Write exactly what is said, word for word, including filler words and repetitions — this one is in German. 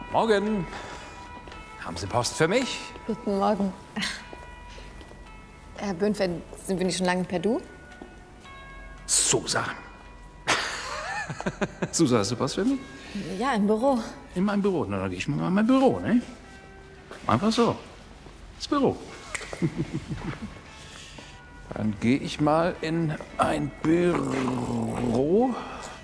Morgen. Haben Sie Post für mich? Guten Morgen. Herr Böhnfeld, sind wir nicht schon lange per Du? Susa. Susa, hast du Post für mich? Ja, im Büro. In meinem Büro. Na, dann gehe ich mal in mein Büro, ne? Einfach so. Das Büro. Dann gehe ich mal in ein Büro.